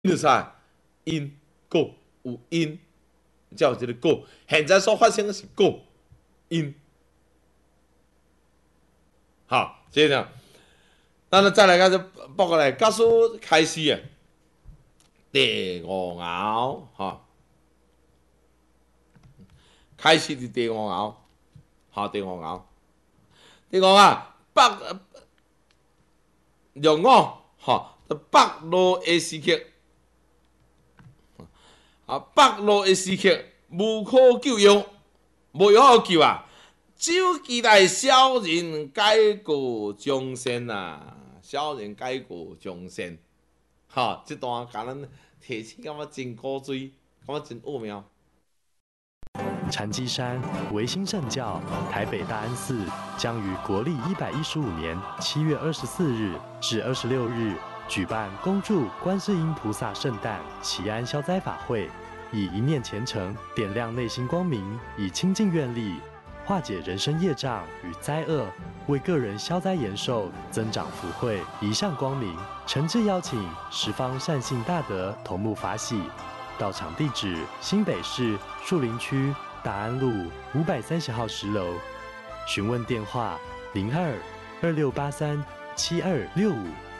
就是啥？因果有因，才有这个果。现在所发生的是果因。好，接着，那再来开始报过来，告诉开始啊，第五爻哈，开始的第五爻，好，第五爻，第五啊，北用我哈，北路的时刻啊，北路的时刻无可救药，无药可救啊！只期待小人改过从善啊，小人改过从善。哈，这段甲咱提醒感觉真古锥，感觉真奥妙。 禅机山维新圣教台北大安寺将于国历115年7月24日至26日举办恭祝观世音菩萨圣诞祈安消灾法会，以一念虔诚点亮内心光明，以清净愿力化解人生业障与灾厄，为个人消灾延寿、增长福慧，一向光明。诚挚邀请十方善信大德同沐法喜。到场地址：新北市树林区大安路530号10楼。询问电话：02-2683-7265。